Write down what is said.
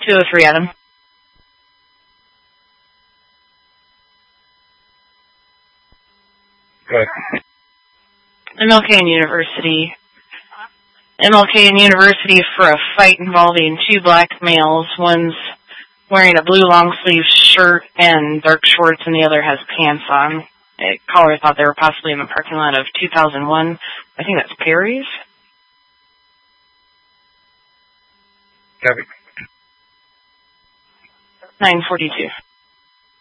203, Adam. Good. MLK and University. MLK and University for a fight involving two black males. One's wearing a blue long-sleeve shirt and dark shorts, and the other has pants on. A caller thought they were possibly in the parking lot of 2001. I think that's Perry's. Copy. 942.